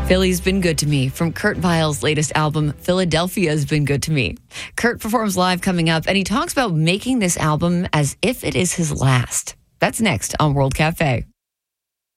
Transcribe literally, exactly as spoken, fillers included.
Philly's Been Good to Me from Kurt Vile's latest album, Philadelphia's Been Good to Me. Kurt performs live coming up, and he talks about making this album as if it is his last. That's next on World Cafe.